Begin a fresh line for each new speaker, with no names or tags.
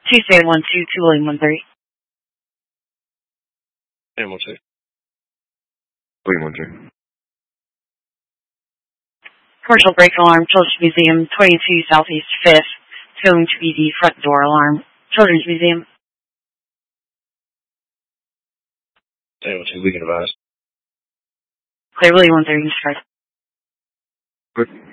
Tuesday 122 William 13.
And 12.
William 13.
Commercial break alarm, Children's Museum, 22 Southeast 5th. It's going to be the front door alarm. Children's Museum.
And 12, we can advise.
Clear William 13, start.
Good.